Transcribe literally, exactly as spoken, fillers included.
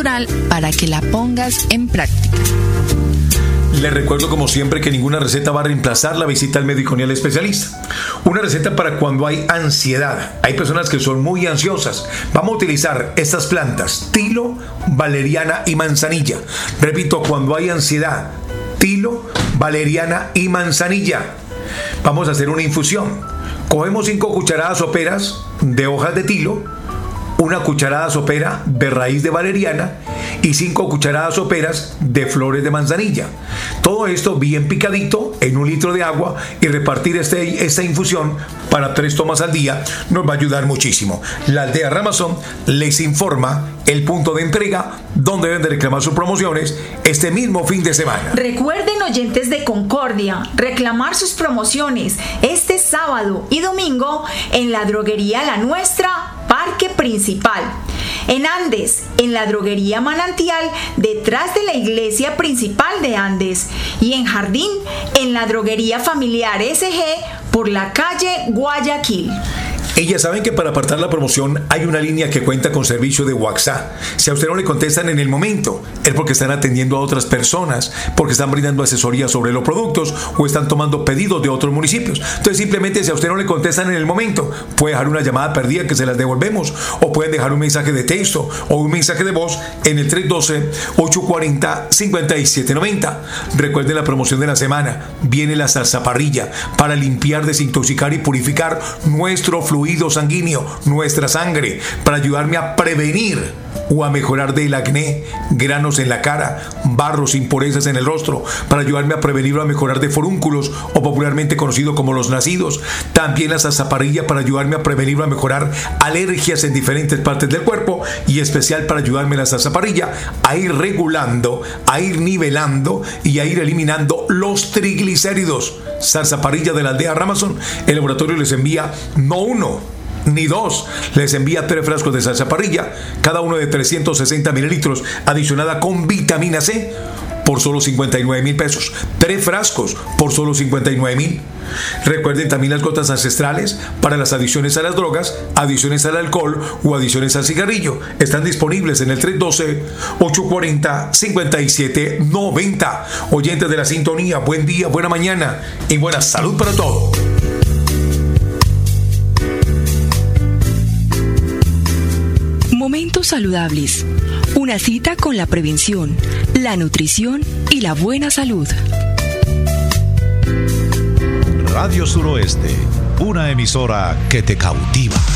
natural para que la pongas en práctica. Les recuerdo como siempre que ninguna receta va a reemplazar la visita al médico ni al especialista. Una receta para cuando hay ansiedad. Hay personas que son muy ansiosas. Vamos a utilizar estas plantas: tilo, valeriana y manzanilla. Repito, cuando hay ansiedad: tilo, valeriana y manzanilla. Vamos a hacer una infusión. Cogemos cinco cucharadas soperas de hojas de tilo, una cucharada sopera de raíz de valeriana y cinco cucharadas soperas de flores de manzanilla. Todo esto bien picadito en un litro de agua, y repartir este, esta infusión para tres tomas al día nos va a ayudar muchísimo. La Aldea Ramazón les informa el punto de entrega donde deben de reclamar sus promociones este mismo fin de semana. Recuerden, oyentes de Concordia, reclamar sus promociones este sábado y domingo en la droguería La Nuestra, Parque Principal. En Andes, en la droguería Manantial, detrás de la iglesia principal de Andes. Y en Jardín, en la droguería familiar S G, por la calle Guayaquil. Y ya saben que para apartar la promoción hay una línea que cuenta con servicio de WhatsApp. Si a usted no le contestan en el momento, es porque están atendiendo a otras personas, porque están brindando asesoría sobre los productos o están tomando pedidos de otros municipios. Entonces, simplemente, si a usted no le contestan en el momento, puede dejar una llamada perdida que se las devolvemos, o pueden dejar un mensaje de texto o un mensaje de voz en el tres uno dos, ocho cuatro cero, cinco siete nueve cero. Recuerden la promoción de la semana. Viene la salsaparrilla para limpiar, desintoxicar y purificar nuestro fluido sanguíneo, nuestra sangre, para ayudarme a prevenir o a mejorar del acné, granos en la cara, barros, impurezas en el rostro, para ayudarme a prevenir o a mejorar de forúnculos, o popularmente conocido como los nacidos. También la salsaparrilla para ayudarme a prevenir o a mejorar alergias en diferentes partes del cuerpo, y especial para ayudarme la salsaparrilla a ir regulando, a ir nivelando y a ir eliminando los triglicéridos. Salsaparrilla de la Aldea Ramazón. El laboratorio les envía no uno ni dos, les envía tres frascos de salsaparrilla, cada uno de trescientos sesenta mililitros, adicionada con vitamina C, por solo cincuenta y nueve mil pesos. Tres frascos por solo cincuenta y nueve mil. Recuerden también las gotas ancestrales para las adicciones a las drogas, adicciones al alcohol o adicciones al cigarrillo. Están disponibles en el tres uno dos, ocho cuatro cero, cinco siete nueve cero. Oyentes de la sintonía, buen día, buena mañana y buena salud para todos. Momentos saludables. Una cita con la prevención, la nutrición y la buena salud. Radio Suroeste, una emisora que te cautiva.